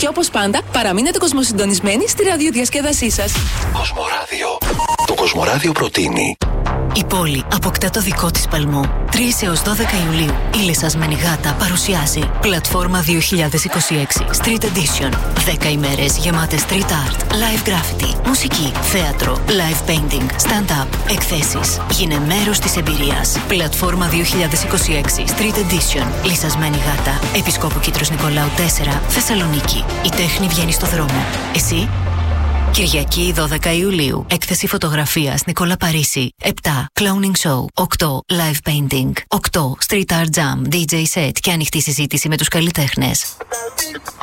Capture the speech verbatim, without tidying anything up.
Και όπως πάντα, παραμείνετε κοσμοσυντονισμένοι στη ραδιοδιασκέδασή σας. Κοσμοράδιο. Το Κοσμοράδιο προτείνει. Η πόλη αποκτά το δικό της παλμό. τρεις έως δώδεκα Ιουλίου η λυσασμένη γάτα παρουσιάζει Πλατφόρμα δύο χιλιάδες είκοσι έξι Street Edition. δέκα ημέρες γεμάτες street art, live graffiti, μουσική, θέατρο, live painting, stand-up, εκθέσεις. Γίνε μέρος της εμπειρίας. Πλατφόρμα δύο χιλιάδες είκοσι έξι Street Edition. Λυσασμένη γάτα. Επισκόπου Κήτρος Νικολάου τέσσερα, Θεσσαλονίκη. Η τέχνη βγαίνει στο δρόμο. Εσύ? Κυριακή δώδεκα Ιουλίου. Έκθεση φωτογραφίας Νικόλα Παρίσι. επτά Clowning Show. οκτώ Live Painting. οκτώ Street Art Jam. ντι τζέι Set και ανοιχτή συζήτηση με τους καλλιτέχνες.